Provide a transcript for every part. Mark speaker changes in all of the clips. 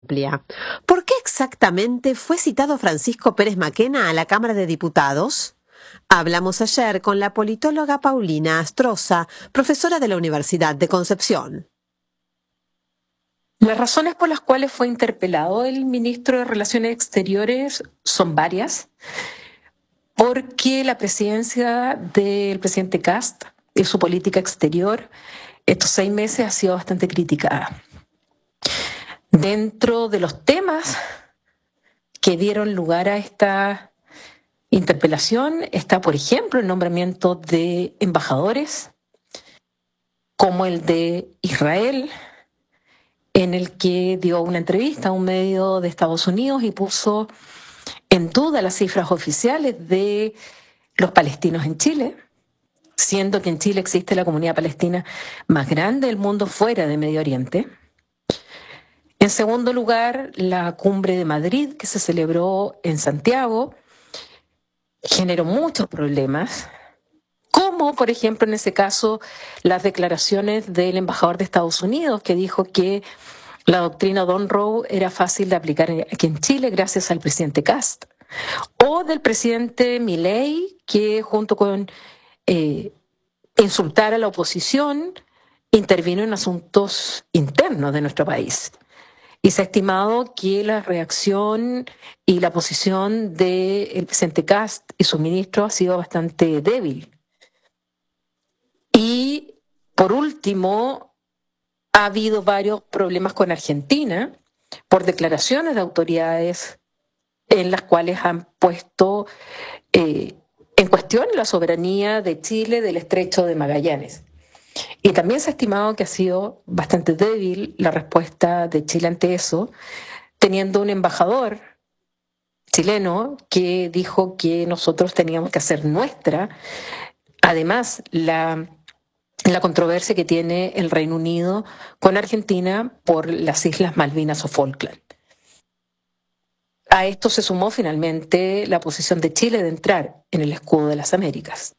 Speaker 1: amplia. ¿Por qué exactamente fue citado Francisco Pérez Maquena a la Cámara de Diputados? Hablamos ayer con la politóloga Paulina Astroza, profesora de la Universidad de Concepción.
Speaker 2: Las razones por las cuales fue interpelado el ministro de Relaciones Exteriores son varias, porque la presidencia del presidente Kast y su política exterior estos 6 meses ha sido bastante criticada. Dentro de los temas que dieron lugar a esta interpelación está, por ejemplo, el nombramiento de embajadores, como el de Israel, en el que dio una entrevista a un medio de Estados Unidos y puso en duda las cifras oficiales de los palestinos en Chile, siendo que en Chile existe la comunidad palestina más grande del mundo fuera de Medio Oriente. En segundo lugar, la cumbre de Madrid, que se celebró en Santiago, generó muchos problemas, como por ejemplo en ese caso las declaraciones del embajador de Estados Unidos, que dijo que la doctrina Monroe era fácil de aplicar aquí en Chile gracias al presidente Kast, o del presidente Milei, que junto con insultar a la oposición intervino en asuntos internos de nuestro país. Y se ha estimado que la reacción y la posición del presidente Kast y sus ministros ha sido bastante débil. Y, por último, ha habido varios problemas con Argentina por declaraciones de autoridades en las cuales han puesto en cuestión la soberanía de Chile del Estrecho de Magallanes. Y también se ha estimado que ha sido bastante débil la respuesta de Chile ante eso, teniendo un embajador chileno que dijo que nosotros teníamos que hacer nuestra, además, la controversia que tiene el Reino Unido con Argentina por las Islas Malvinas o Falkland. A esto se sumó finalmente la posición de Chile de entrar en el escudo de las Américas.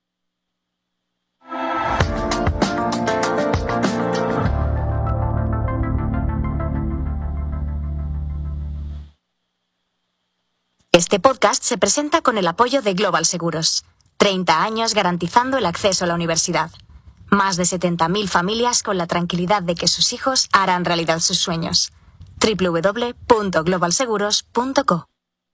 Speaker 3: Este podcast se presenta con el apoyo de Global Seguros. 30 años garantizando el acceso a la universidad. Más de 70.000 familias con la tranquilidad de que sus hijos harán realidad sus sueños. www.globalseguros.co.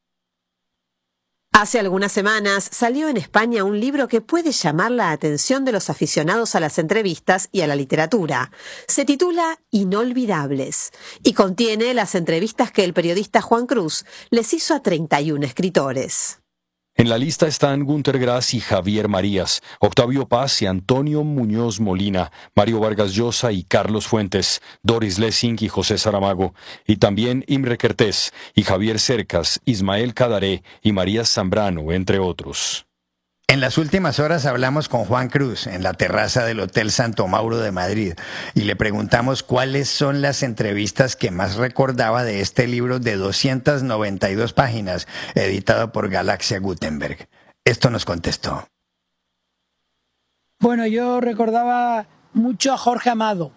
Speaker 1: Hace algunas semanas salió en España un libro que puede llamar la atención de los aficionados a las entrevistas y a la literatura. Se titula Inolvidables y contiene las entrevistas que el periodista Juan Cruz les hizo a 31 escritores.
Speaker 4: En la lista están Günter Grass y Javier Marías, Octavio Paz y Antonio Muñoz Molina, Mario Vargas Llosa y Carlos Fuentes, Doris Lessing y José Saramago, y también Imre Kertész y Javier Cercas, Ismael Cadaré y Marías Zambrano, entre otros.
Speaker 5: En las últimas horas hablamos con Juan Cruz en la terraza del Hotel Santo Mauro de Madrid y le preguntamos cuáles son las entrevistas que más recordaba de este libro de 292 páginas, editado por Galaxia Gutenberg. Esto nos contestó.
Speaker 6: Bueno, yo recordaba mucho a Jorge Amado,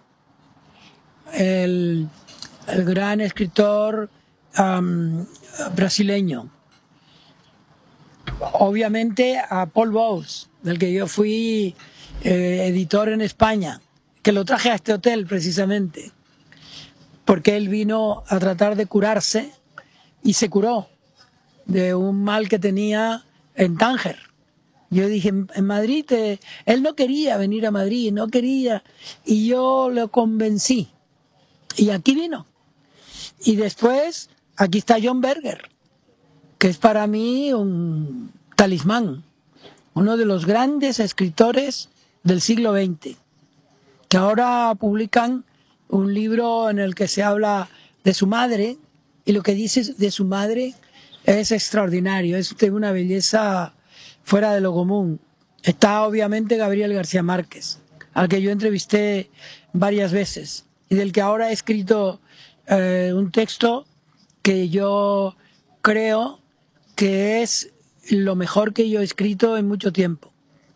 Speaker 6: el gran escritor brasileño. Obviamente a Paul Bowles, del que yo fui editor en España, que lo traje a este hotel precisamente, porque él vino a tratar de curarse y se curó de un mal que tenía en Tánger. Yo dije, en Madrid, él no quería venir a Madrid, no quería, y yo lo convencí. Y aquí vino. Y después, aquí está John Berger, que es para mí un talismán, uno de los grandes escritores del siglo XX, que ahora publican un libro en el que se habla de su madre, y lo que dice de su madre es extraordinario, es de una belleza fuera de lo común. Está obviamente Gabriel García Márquez, al que yo entrevisté varias veces, y del que ahora he escrito un texto que yo creo que es lo mejor que yo he escrito en mucho tiempo.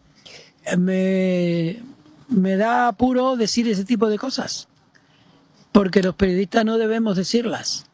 Speaker 6: Me da apuro decir ese tipo de cosas, porque los periodistas no debemos decirlas.